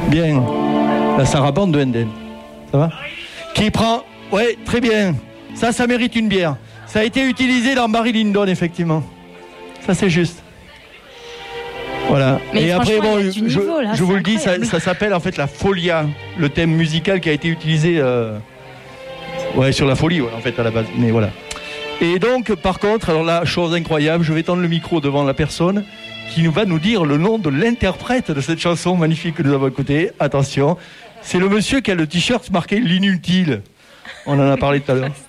Bien. La sarabande de Handel. Ça va? Qui prend... Ouais, très bien. Ça mérite une bière. Ça a été utilisé dans Barry Lyndon, effectivement. Ça, c'est juste. Voilà. Mais et après, bon, je vous le dis, ça s'appelle en fait la folia, le thème musical qui a été utilisé sur la folie, en fait, à la base. Mais voilà. Et donc, par contre, alors là, chose incroyable, je vais tendre le micro devant la personne qui va nous dire le nom de l'interprète de cette chanson magnifique que nous avons écoutée. Attention, c'est le monsieur qui a le t-shirt marqué l'inutile. On en a parlé tout à l'heure.